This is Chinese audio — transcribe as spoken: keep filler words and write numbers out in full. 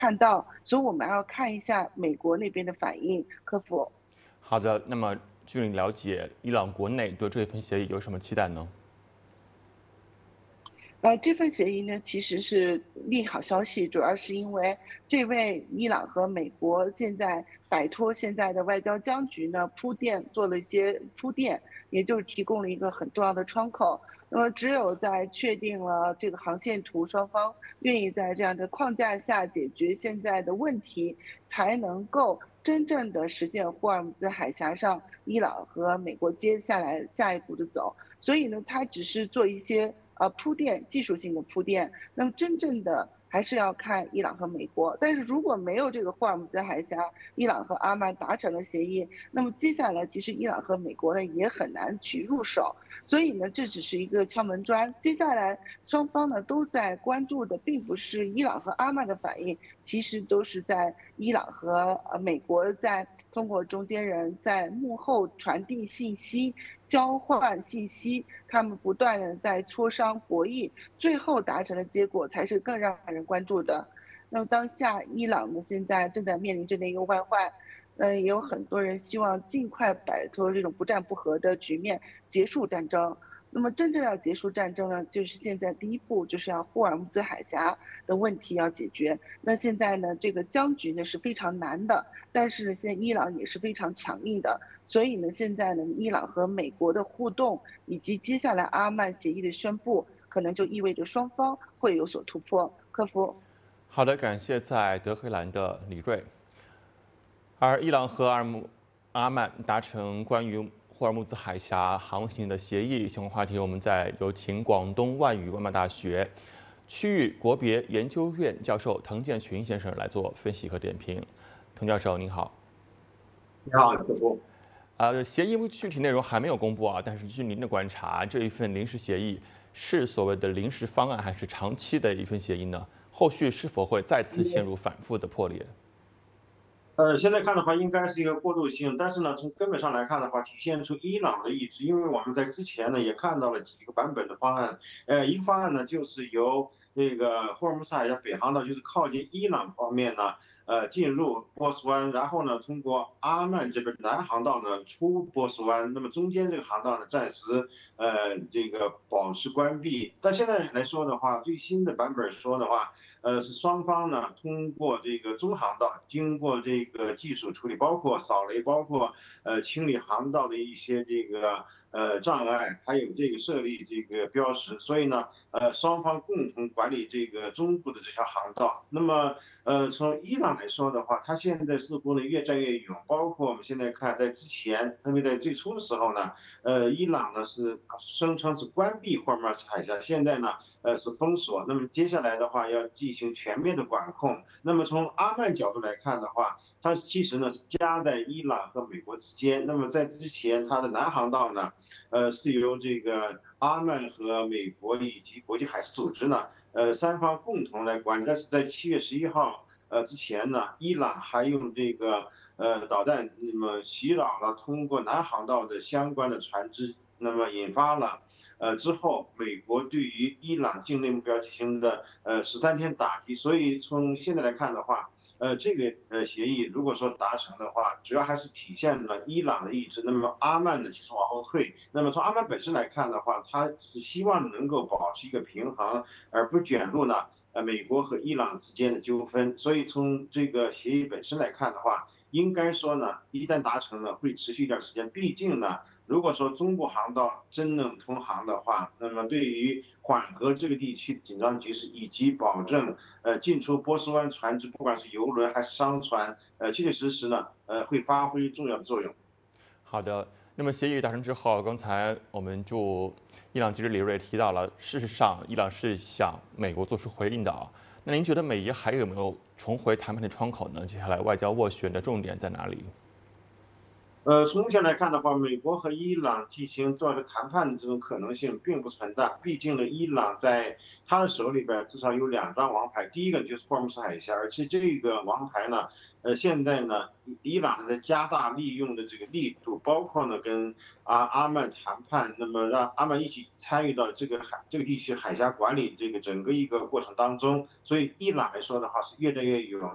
看到，所以我们要看一下美国那边的反应，客服。 好的，那么据你了解，伊朗国内对这份协议有什么期待呢？ 呃，这份协议呢，其实是利好消息，主要是因为这为伊朗和美国现在摆脱现在的外交僵局呢铺垫做了一些铺垫，也就是提供了一个很重要的窗口。那么，只有在确定了这个航线图，双方愿意在这样的框架下解决现在的问题，才能够真正的实现霍尔木兹海峡上伊朗和美国接下来下一步的走。所以呢，它只是做一些呃铺垫，技术性的铺垫。那么真正的还是要看伊朗和美国。但是如果没有这个霍尔木兹海峡，伊朗和阿曼达成了协议，那么接下来其实伊朗和美国呢也很难去入手。所以呢，这只是一个敲门砖。接下来双方呢都在关注的，并不是伊朗和阿曼的反应，其实都是在伊朗和呃美国在通过中间人在幕后传递信息、交换信息，他们不断的在磋商博弈，最后达成的结果才是更让人关注的。那么当下伊朗呢，现在正在面临着内忧外患，呃，也有很多人希望尽快摆脱这种不战不和的局面，结束战争。那么真正要结束战争呢，就是现在第一步就是要霍尔木兹海峡的问题要解决。那现在呢，这个僵局呢是非常难的，但是呢，现在伊朗也是非常强硬的，所以呢，现在呢，伊朗和美国的互动以及接下来阿曼协议的宣布，可能就意味着双方会有所突破。客服。 好的，感谢在德黑兰的李瑞。而伊朗和阿姆阿曼达成关于霍尔木兹海峡航行的协议相关话题，我们再有请广东外语外贸大学区域国别研究院教授滕建群先生来做分析和点评。滕教授，您好。 你好，主播。 呃，协议具体内容还没有公布啊，但是据您的观察，这一份临时协议是所谓的临时方案，还是长期的一份协议呢？后续是否会再次陷入反复的破裂？ 呃，现在看的话，应该是一个过渡性，但是呢，从根本上来看的话，体现出伊朗的意志，因为我们在之前呢也看到了几个版本的方案，呃，一个方案呢就是由这个霍尔木兹海峡北航道，就是靠近伊朗方面呢，呃，进入波斯湾，然后呢，通过阿曼这边南航道呢出波斯湾，那么中间这个航道呢暂时呃这个保持关闭。但现在来说的话，最新的版本说的话，呃，是双方呢通过这个中航道，经过这个技术处理，包括扫雷，包括呃清理航道的一些这个呃障碍，还有这个设立这个标识，所以呢，呃，双方共同管理这个中部的这条航道。那么，呃，从伊朗来说的话，它现在似乎呢越战越勇，包括我们现在看，在之前，特别在最初的时候呢，呃，伊朗呢是声称是关闭霍尔木兹海峡，现在呢，呃，是封锁。那么接下来的话要进行全面的管控。那么从阿曼角度来看的话，它其实呢是夹在伊朗和美国之间。那么在之前，它的南航道呢，呃，是由这个阿曼和美国以及国际海事组织呢，呃，三方共同来管理。但是在七月十一号。呃，之前呢，伊朗还用这个呃导弹，那么袭扰了通过南航道的相关的船只，那么引发了呃之后美国对于伊朗境内目标进行的呃十三天打击。所以从现在来看的话，呃这个呃协议如果说达成的话，主要还是体现了伊朗的意志。那么阿曼呢，其实往后退。那么从阿曼本身来看的话，他是希望能够保持一个平衡，而不卷入呢。呃，美国和伊朗之间的纠纷。所以从这个协议本身来看的话，应该说呢，一旦达成了，会持续一段时间。毕竟呢，如果说中部航道真能通航的话，那么对于缓和这个地区的紧张局势，以及保证呃进出波斯湾船只，不管是油轮还是商船，呃，确确实实呢，呃，会发挥重要的作用。 好的，那么协议达成之后，刚才我们驻伊朗记者李瑞提到了，事实上伊朗是向美国做出回应的啊。那您觉得美伊还有没有重回谈判的窗口呢？接下来外交斡旋的重点在哪里？ 呃，从目前来看的话，美国和伊朗进行做一个谈判的这种可能性并不存在。毕竟呢，伊朗在他的手里边至少有两张王牌，第一个就是霍尔木兹海峡，而且这个王牌呢，呃，现在呢，伊朗在加大利用的这个力度，包括呢跟阿阿曼谈判，那么让阿曼一起参与到这个海这个地区海峡管理这个整个一个过程当中。所以伊朗来说的话是越战越勇。